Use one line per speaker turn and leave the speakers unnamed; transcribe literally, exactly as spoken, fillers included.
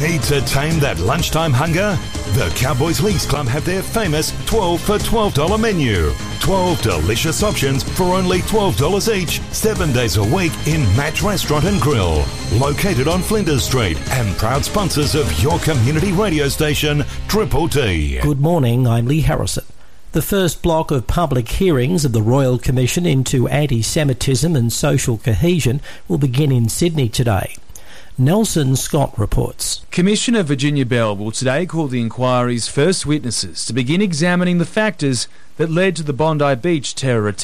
Need to tame that lunchtime hunger? The Cowboys Leagues Club have their famous twelve for twelve dollars menu. twelve delicious options for only twelve dollars each, seven days a week in Match Restaurant and Grill. Located on Flinders Street and proud sponsors of your community radio station, Triple T.
Good morning, I'm Lee Harrison. The first block of public hearings of the Royal Commission into Anti-Semitism and Social Cohesion will begin in Sydney today. Nelson Scott reports.
Commissioner Virginia Bell will today call the inquiry's first witnesses to begin examining the factors that led to the Bondi Beach terror attack.